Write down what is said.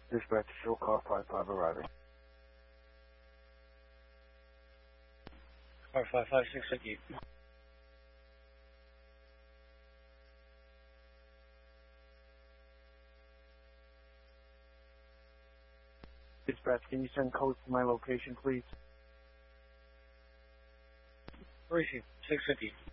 Dispatch, show car 55 arriving. Car 556 Dispatch, can you send codes to my location, please? Receive 650.